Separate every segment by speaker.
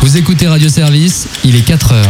Speaker 1: Vous écoutez Radio Service, il est 4h.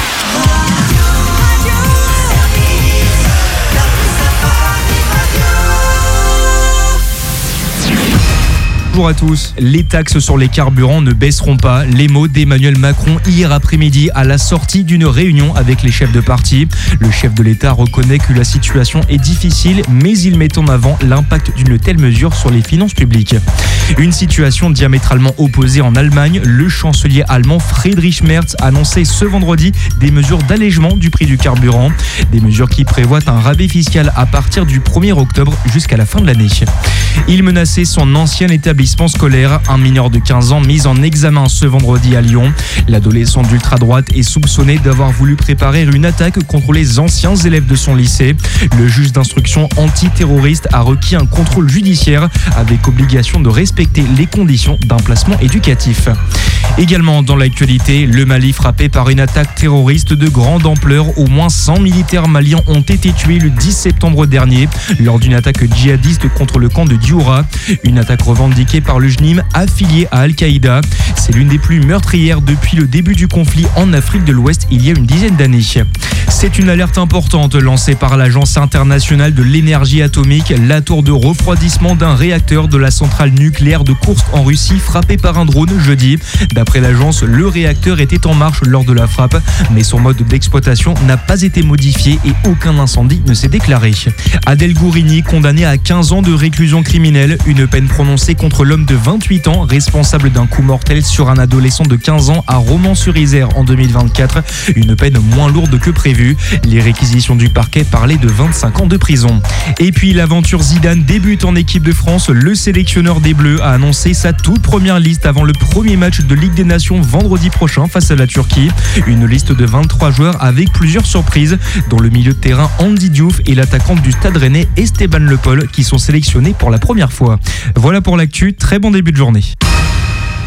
Speaker 2: Bonjour à tous. Les taxes sur les carburants ne baisseront pas. Les mots d'Emmanuel Macron hier après-midi à la sortie d'une réunion avec les chefs de parti. Le chef de l'État reconnaît que la situation est difficile, mais il met en avant l'impact d'une telle mesure sur les finances publiques. Une situation diamétralement opposée en Allemagne. Le chancelier allemand Friedrich Merz a annoncé ce vendredi des mesures d'allègement du prix du carburant. Des mesures qui prévoient un rabais fiscal à partir du 1er octobre jusqu'à la fin de l'année. Il menaçait son ancien établissement scolaire. Un mineur de 15 ans mis en examen ce vendredi à Lyon. L'adolescent d'ultra-droite est soupçonné d'avoir voulu préparer une attaque contre les anciens élèves de son lycée. Le juge d'instruction antiterroriste a requis un contrôle judiciaire avec obligation de respecter les conditions d'un placement éducatif. Également dans l'actualité, le Mali frappé par une attaque terroriste de grande ampleur. Au moins 100 militaires maliens ont été tués le 10 septembre dernier lors d'une attaque djihadiste contre le camp de Dioura. Une attaque revendiquée par le JNIM affilié à Al-Qaïda. C'est l'une des plus meurtrières depuis le début du conflit en Afrique de l'Ouest il y a une dizaine d'années. C'est une alerte importante lancée par l'Agence internationale de l'énergie atomique. La tour de refroidissement d'un réacteur de la centrale nucléaire de Koursk en Russie frappée par un drone jeudi. D'après l'agence, le réacteur était en marche lors de la frappe, mais son mode d'exploitation n'a pas été modifié et aucun incendie ne s'est déclaré. Adel Gourini, condamné à 15 ans de réclusion criminelle, une peine prononcée contre l'homme de 28 ans, responsable d'un coup mortel sur un adolescent de 15 ans à Romans-sur-Isère en 2024. Une peine moins lourde que prévue. Les réquisitions du parquet parlaient de 25 ans de prison. Et puis l'aventure Zidane débute en équipe de France. Le sélectionneur des Bleus a annoncé sa toute première liste avant le premier match de Ligue des Nations vendredi prochain face à la Turquie. Une liste de 23 joueurs avec plusieurs surprises, dont le milieu de terrain Andy Diouf et l'attaquant du Stade Rennais Esteban Le Paul qui sont sélectionnés pour la première fois. Voilà pour l'actu, très bon début de journée.